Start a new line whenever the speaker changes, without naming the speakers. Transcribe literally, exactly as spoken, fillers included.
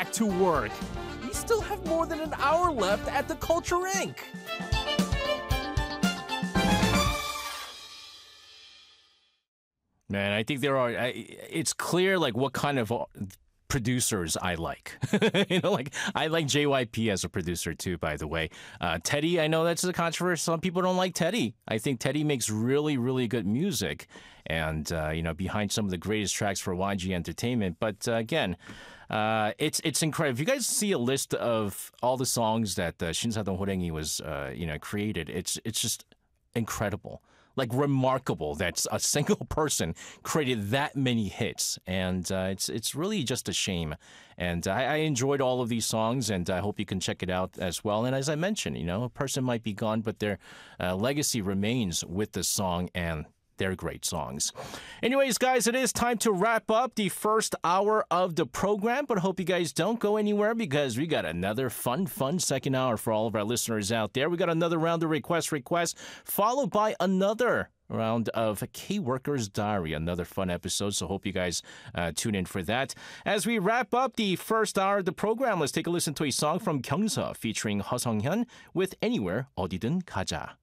back to work. We still have more than an hour left at the Culture Incorporated. Man, I think there are, I, it's clear like what kind of producers I like. you know, like I like J Y P as a producer too, by the way. Uh, Teddy, I know that's a controversy. Some people don't like Teddy. I think Teddy makes really, really good music and, uh, you know, behind some of the greatest tracks for Y G Entertainment. But uh, again, uh, it's it's incredible. If you guys see a list of all the songs that uh, Shinsadong Horengi was, uh, you know, created, it's it's just incredible. Like remarkable that a single person created that many hits, and uh, it's it's really just a shame. And I, I enjoyed all of these songs, and I hope you can check it out as well. And as I mentioned, you know, a person might be gone, but their uh, legacy remains with the song and they're great songs. Anyways, guys, it is time to wrap up the first hour of the program, but I hope you guys don't go anywhere because we got another fun, fun second hour for all of our listeners out there. We got another round of request requests, followed by another round of K-Worker's Diary, another fun episode, so hope you guys uh, tune in for that. As we wrap up the first hour of the program, let's take a listen to a song from Gyeongseob featuring Heo Sung-hyun with Anywhere 어디든 가자.